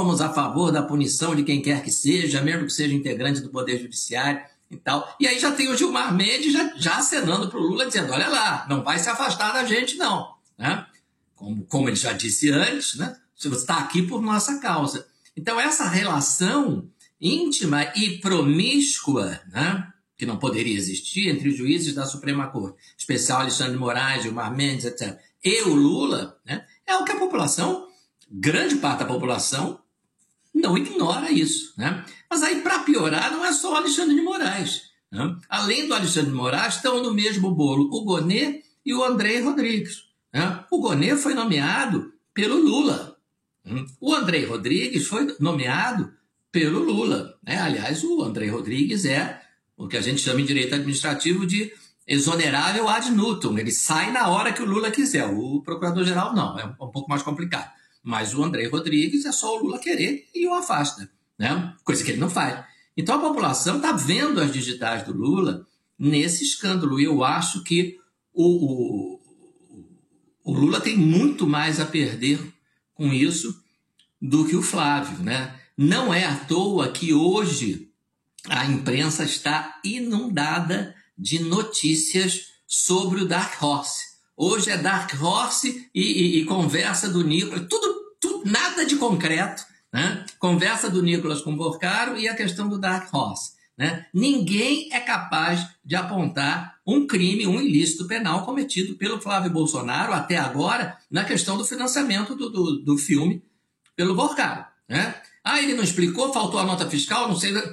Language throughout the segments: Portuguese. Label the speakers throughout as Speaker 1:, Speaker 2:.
Speaker 1: somos a favor da punição de quem quer que seja, mesmo que seja integrante do Poder Judiciário e tal. E aí já tem o Gilmar Mendes já acenando para o Lula, dizendo, olha lá, não vai se afastar da gente, não. Né? Como ele já disse antes, né? Você está aqui por nossa causa. Então, essa relação íntima e promíscua, né? Que não poderia existir entre os juízes da Suprema Corte, especial Alexandre de Moraes, Gilmar Mendes, etc., e o Lula, né? É o que a população, grande parte da população, não ignora isso. Né? Mas aí, para piorar, não é só o Alexandre de Moraes. Né? Além do Alexandre de Moraes, estão no mesmo bolo o Gonê e o André Rodrigues. Né? O Gonê foi nomeado pelo Lula. O André Rodrigues foi nomeado pelo Lula. Né? Aliás, o André Rodrigues é o que a gente chama em direito administrativo de exonerável ad nutum. Ele sai na hora que o Lula quiser. O procurador-geral não, é um pouco mais complicado. Mas o André Rodrigues é só o Lula querer e o afasta. Né? Coisa que ele não faz. Então a população está vendo as digitais do Lula nesse escândalo. E eu acho que o Lula tem muito mais a perder com isso do que o Flávio. Né? Não é à toa que hoje a imprensa está inundada de notícias sobre o Dark Horse. Hoje é Dark Horse e conversa do Nicolas, tudo, nada de concreto. Né? Conversa do Nicolas com o Porcaro e a questão do Dark Horse. Né? Ninguém é capaz de apontar um crime, um ilícito penal cometido pelo Flávio Bolsonaro até agora na questão do financiamento do filme pelo Porcaro. Né? Ele não explicou, faltou a nota fiscal, não sei...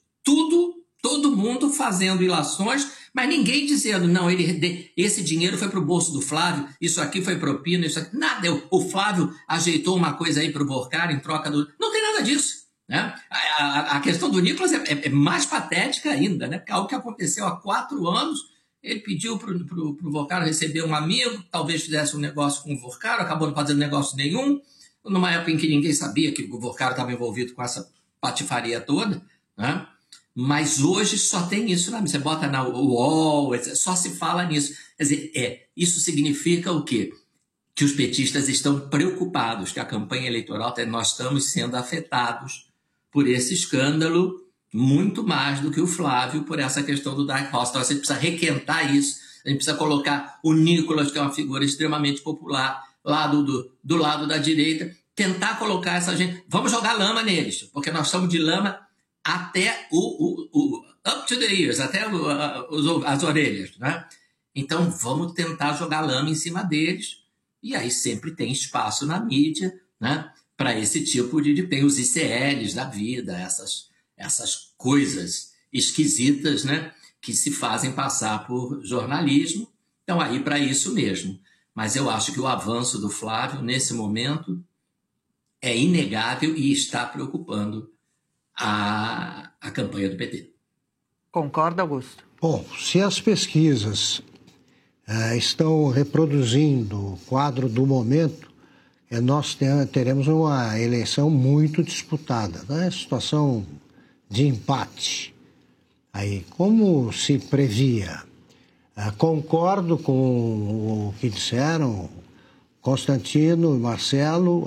Speaker 1: Todo mundo fazendo ilações, mas ninguém dizendo, não, esse dinheiro foi para o bolso do Flávio, isso aqui foi propina, isso aqui... Nada, o Flávio ajeitou uma coisa aí para o Porcaro em troca do... Não tem nada disso. Né? A questão do Nicolas é mais patética ainda, né? Porque algo que aconteceu há 4 anos, ele pediu para o Porcaro receber um amigo, talvez fizesse um negócio com o Porcaro, acabou não fazendo negócio nenhum, numa época em que ninguém sabia que o Porcaro estava envolvido com essa patifaria toda, né? Mas hoje só tem isso, né? Você bota na UOL, só se fala nisso. Quer dizer, isso significa o quê? Que os petistas estão preocupados, que a campanha eleitoral, nós estamos sendo afetados por esse escândalo muito mais do que o Flávio por essa questão do Dark Horse. Então a gente precisa requentar isso, a gente precisa colocar o Nicolas, que é uma figura extremamente popular, lá do lado da direita, tentar colocar essa gente... Vamos jogar lama neles, porque nós estamos de lama até up to the ears, até as orelhas, né? Então vamos tentar jogar lama em cima deles, e aí sempre tem espaço na mídia, né? Para esse tipo tem os ICLs da vida, essas coisas esquisitas, né? Que se fazem passar por jornalismo. Então aí para isso mesmo. Mas eu acho que o avanço do Flávio nesse momento é inegável e está preocupando a campanha do PT.
Speaker 2: Concorda, Augusto?
Speaker 3: Bom, se as pesquisas estão reproduzindo o quadro do momento, nós teremos uma eleição muito disputada, né? Situação de empate. Aí, como se previa, concordo com o que disseram Constantino e Marcelo,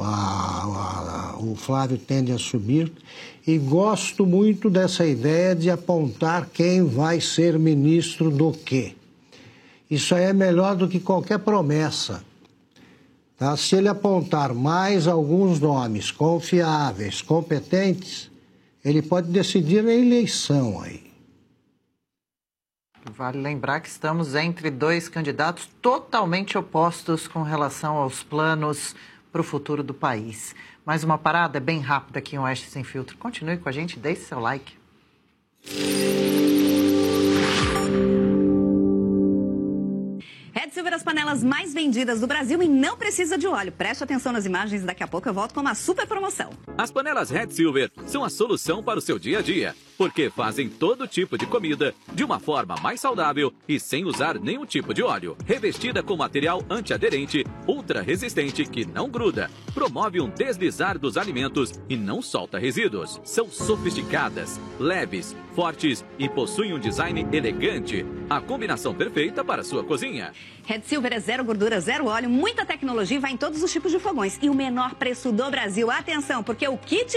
Speaker 3: o Flávio tende a subir, e gosto muito dessa ideia de apontar quem vai ser ministro do quê. Isso aí é melhor do que qualquer promessa. Tá? Se ele apontar mais alguns nomes confiáveis, competentes, ele pode decidir a eleição aí.
Speaker 2: Vale lembrar que estamos entre 2 candidatos totalmente opostos com relação aos planos para o futuro do país. Mais uma parada bem rápida aqui em Oeste Sem Filtro. Continue com a gente, deixe seu like.
Speaker 4: Red Silver, as panelas mais vendidas do Brasil e não precisa de óleo. Preste atenção nas imagens, daqui a pouco eu volto com uma super promoção.
Speaker 5: As panelas Red Silver são a solução para o seu dia a dia, porque fazem todo tipo de comida de uma forma mais saudável e sem usar nenhum tipo de óleo. Revestida com material antiaderente, ultra resistente que não gruda, promove um deslizar dos alimentos e não solta resíduos. São sofisticadas, leves, fortes e possuem um design elegante. A combinação perfeita para a sua cozinha.
Speaker 4: Red Silver é 0 gordura, 0 óleo, muita tecnologia e vai em todos os tipos de fogões. E o menor preço do Brasil. Atenção, porque o kit